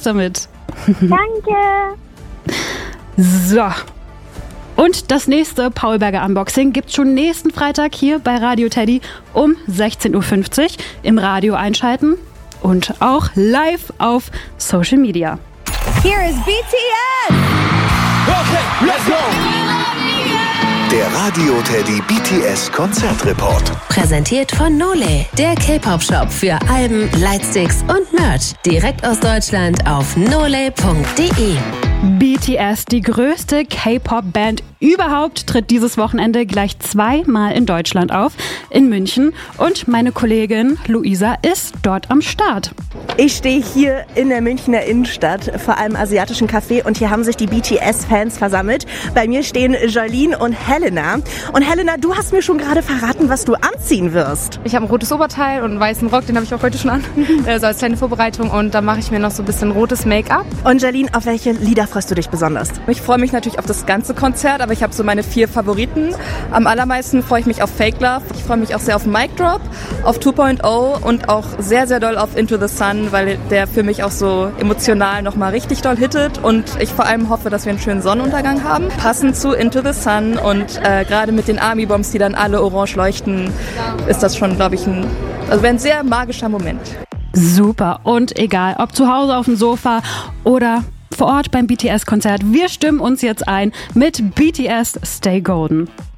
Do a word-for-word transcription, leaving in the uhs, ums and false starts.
damit. Danke. So. Und das nächste Paul Berger Unboxing gibt's schon nächsten Freitag hier bei Radio Teddy um sechzehn Uhr fünfzig. Im Radio einschalten und auch live auf Social Media. Here is B T S. Okay, let's go. Der Radio Teddy B T S Konzertreport. Präsentiert von Nole, der K-Pop-Shop für Alben, Lightsticks und Merch. Direkt aus Deutschland auf nole punkt de. B T S, die größte K-Pop-Band überhaupt, tritt dieses Wochenende gleich zweimal in Deutschland auf, in München. Und meine Kollegin Luisa ist dort am Start. Ich stehe hier in der Münchner Innenstadt vor einem asiatischen Café und hier haben sich die B T S-Fans versammelt. Bei mir stehen Jolene und Helena. Und Helena, du hast mir schon gerade verraten, was du anziehen wirst. Ich habe ein rotes Oberteil und einen weißen Rock, den habe ich auch heute schon an. Also als kleine Vorbereitung, und dann mache ich mir noch so ein bisschen rotes Make-up. Und Jolene, auf welche Lieder freust du dich besonders? Ich freue mich natürlich auf das ganze Konzert, aber ich habe so meine vier Favoriten. Am allermeisten freue ich mich auf Fake Love. Ich freue mich auch sehr auf Mic Drop, auf zwei Punkt null und auch sehr, sehr doll auf Into the Sun, weil der für mich auch so emotional nochmal richtig doll hittet. Und ich vor allem hoffe, dass wir einen schönen Sonnenuntergang haben. Passend zu Into the Sun und äh, gerade mit den Army Bombs, die dann alle orange leuchten, ist das schon, glaube ich, ein, also ein sehr magischer Moment. Super. Und egal, ob zu Hause auf dem Sofa oder vor Ort beim B T S-Konzert, wir stimmen uns jetzt ein mit B T S Stay Golden.